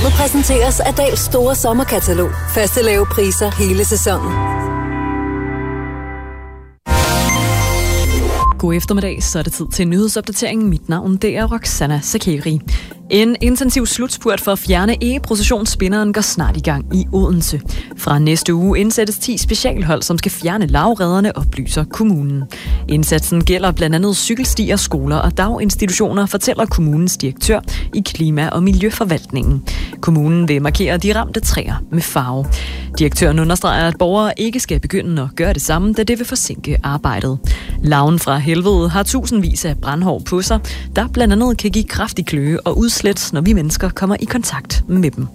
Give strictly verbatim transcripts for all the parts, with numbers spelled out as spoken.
Programmet præsenteres af Dahls store sommerkatalog. Faste lave priser hele sæsonen. God eftermiddag, så er det tid til nyhedsopdateringen. Mit navn det er Roxana Sakeri. En intensiv slutspurt for at fjerne egeprocessionsspinderen går snart i gang i Odense. Fra næste uge indsættes ti specialhold, som skal fjerne lavredderne, oplyser kommunen. Indsatsen gælder blandt andet cykelstier, skoler og daginstitutioner, fortæller kommunens direktør i Klima- og Miljøforvaltningen. Kommunen vil markere de ramte træer med farve. Direktøren understreger, at borgere ikke skal begynde at gøre det samme, da det vil forsinke arbejdet. Larven fra helvede har tusindvis af brandhår på sig, der blandt andet kan give kraftig kløe og udslæt, når vi mennesker kommer i kontakt med dem.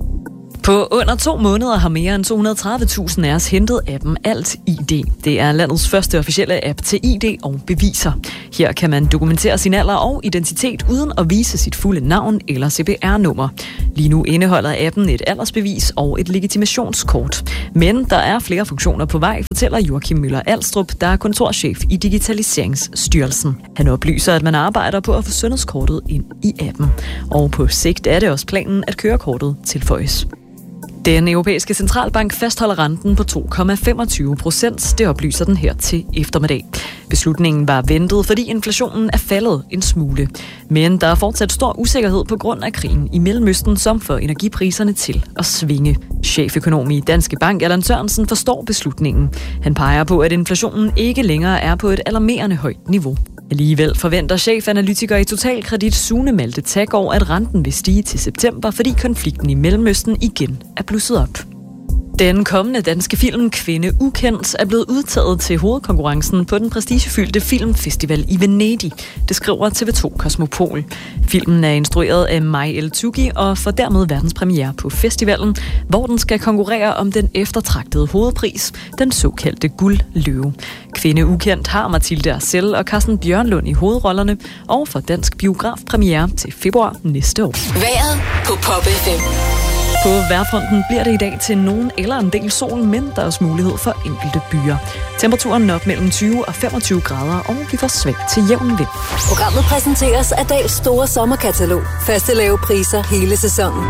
På under to måneder har mere end to hundrede og tredive tusind af os hentet appen Alt I D. Det er landets første officielle app til I D og beviser. Her kan man dokumentere sin alder og identitet uden at vise sit fulde navn eller C P R-nummer. Lige nu indeholder appen et aldersbevis og et legitimationskort. Men der er flere funktioner på vej, fortæller Joachim Møller Alstrup, der er kontorchef i Digitaliseringsstyrelsen. Han oplyser, at man arbejder på at få sundhedskortet ind i appen. Og på sigt er det også planen, at kørekortet tilføjes. Den europæiske centralbank fastholder renten på to komma femogtyve procent. Det oplyser den her til eftermiddag. Beslutningen var ventet, fordi inflationen er faldet en smule. Men der er fortsat stor usikkerhed på grund af krigen i Mellemøsten, som får energipriserne til at svinge. Cheføkonom i Danske Bank, Allan Sørensen, forstår beslutningen. Han peger på, at inflationen ikke længere er på et alarmerende højt niveau. Alligevel forventer chefanalytiker i Totalkredit Sune Malte Taggaard, at renten vil stige til september, fordi konflikten i Mellemøsten igen er blusset op. Den kommende danske film Kvinde Ukendt er blevet udtaget til hovedkonkurrencen på den prestigefyldte filmfestival i Venedig. Det skriver T V to Kosmopol. Filmen er instrueret af Mai El-Tuggi og får dermed verdenspremiere på festivalen, hvor den skal konkurrere om den eftertragtede hovedpris, den såkaldte Guldløve. Kvinde Ukendt har Mathilde Arcel og Carsten Bjørnlund i hovedrollerne og får dansk biografpremiere til februar næste år. Vejret på Pop F M. På vejrfronten bliver det i dag til nogen eller en del sol, men der er også mulighed for enkelte byer. Temperaturen op mellem tyve og femogtyve grader, og vi får svag til jævn vind. Programmet præsenteres af Dahls store sommerkatalog. Faste lave priser hele sæsonen.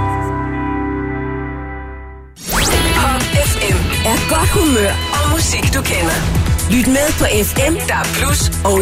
Pop F M er godt humør og musik, du kender. Lyt med på F M, der er plus og